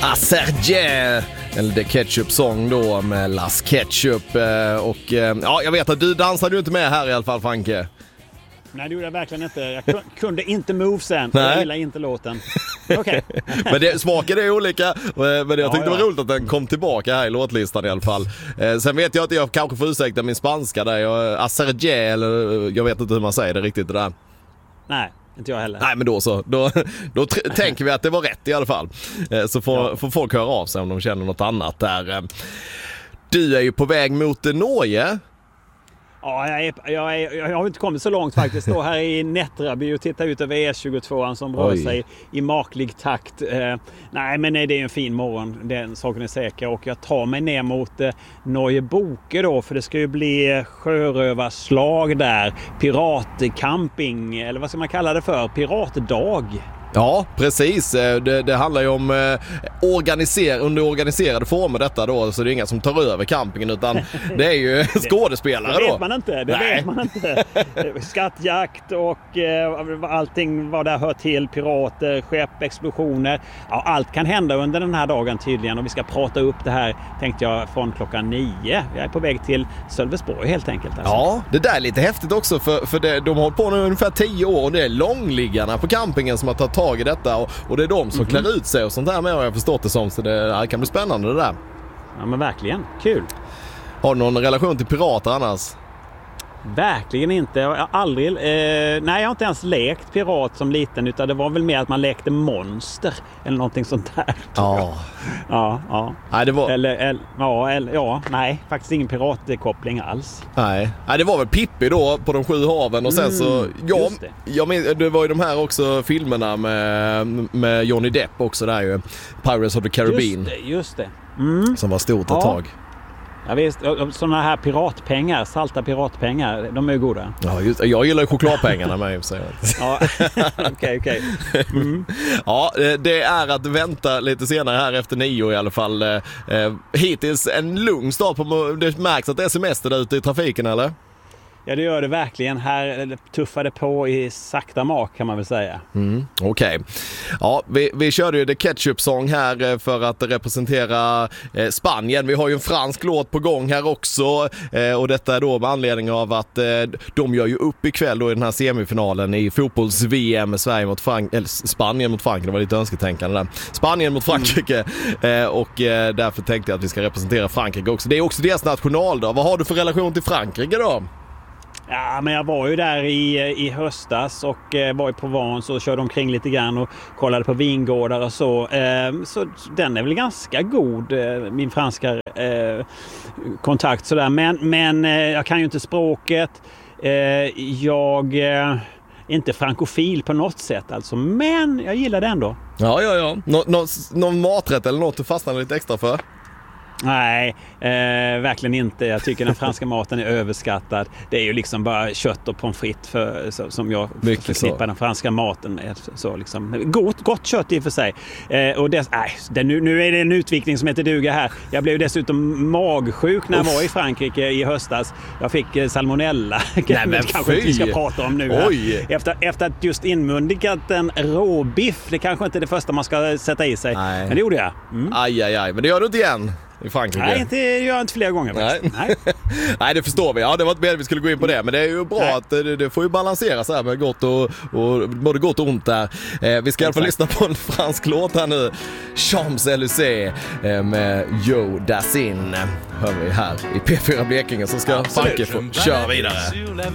Serge, eller The Ketchup Song då med Las Ketchup. Och ja, jag vet att du dansade ju inte med här i alla fall, Franke. Nej, det gjorde jag verkligen inte. Jag kunde inte movesen. Jag gillar inte låten. Okej. Men smaken är olika. Men jag tyckte det var roligt att den kom tillbaka här i låtlistan i alla fall. Sen vet jag att jag kanske får ursäkta min spanska där. Acerge, eller jag vet inte hur man säger det riktigt det där. Nej, inte jag heller. Nej, men då så. Då tänker vi att det var rätt i alla fall. Så får folk höra av sig om de känner något annat där. Du är ju på väg mot Norge. Ja, jag har inte kommit så långt faktiskt. Står här i Nättraby och tittar ut över E22 som rör sig i maklig takt. Nej, men det är en fin morgon. Den saken är säker. Och jag tar mig ner mot Norge Boke då. För det ska ju bli sjörövarslag där. Piratcamping, eller vad ska man kalla det för? Piratdag. Ja, precis. Det handlar ju om under organiserade former detta då, så det är inga som tar över campingen, utan det är ju skådespelare då. Det vet man inte. Skattjakt och allting vad det hör till, pirater, skepp, explosioner. Ja, allt kan hända under den här dagen tydligen, och vi ska prata upp det här, tänkte jag, från klockan 9. Jag är på väg till Sölvesborg helt enkelt. Alltså. Ja, det där är lite häftigt också, för de har hållit på nu ungefär 10 år och det är långliggarna på campingen som har tagit tag i detta, och det är de som klär ut sig och sånt där med, och jag har förstått det som, så det kan bli spännande det där. Ja, men verkligen. Kul. Har du någon relation till pirater annars? Verkligen inte. Jag har aldrig... nej, jag har inte ens lekt pirat som liten, utan det var väl mer att man lekte monster eller någonting sånt där. Ja. Ja. Nej, det var... nej, faktiskt ingen piratkoppling alls. Nej, det var väl Pippi då på de 7 haven, och sen så... det var ju de här också filmerna med Johnny Depp också där ju. Pirates of the Caribbean. Just det. Som var stort ett tag. Ja visst, sådana här piratpengar, salta piratpengar, de är ju goda. Ja, jag gillar ju chokladpengarna med sig. Ja, okej. Ja, det är att vänta lite senare här efter 9 i alla fall. Hittills en lugn start på, det märks att det är semester där ute i trafiken, eller? Ja, det gör det verkligen. Här tuffade på i sakta mak, kan man väl säga. Okej. Ja, vi körde ju The Ketchup Song här för att representera Spanien. Vi har ju en fransk låt på gång här också, och detta är då med anledning av att de gör ju upp ikväll då i den här semifinalen i fotbolls-VM, Spanien mot Frankrike. Det var lite önsketänkande där. Spanien mot Frankrike, och därför tänkte jag att vi ska representera Frankrike också. Det är också deras nationaldag. Vad har du för relation till Frankrike då? Ja, men jag var ju där i höstas och var i Provence och körde omkring lite grann och kollade på vingårdar och så. Så den är väl ganska god, min franska kontakt sådär. Men jag kan ju inte språket. Jag är inte frankofil på något sätt alltså, men jag gillar det ändå. Ja. Någon maträtt eller något du fastnar lite extra för? Nej, verkligen inte. Jag tycker den franska maten är överskattad. Det är ju liksom bara kött och pommes frites som jag förknippar den franska maten med. Så liksom. Gott kött i och för sig. Och nu är det en utvikning som heter duga här. Jag blev dessutom magsjuk när jag var i Frankrike i höstas. Jag fick salmonella. Kanske inte vi ska prata om nu här. Efter att just inmundigat en råbiff. Det kanske inte är det första man ska sätta i sig. Nej. Men det gjorde jag. Aj. Men det gör du inte igen i Frankrike. Nej, det gör jag inte flera gånger. Nej. Nej, det förstår vi. Ja, det var inte mer vi skulle gå in på det. Men det är ju bra att det får ju balansera så här med gott och både gott och ont där. Vi ska i alla fall lyssna på en fransk låt här nu. Champs-Élysées med Joe Dassin hör vi här i P4 Blekinge, så ska Franke få köra vidare.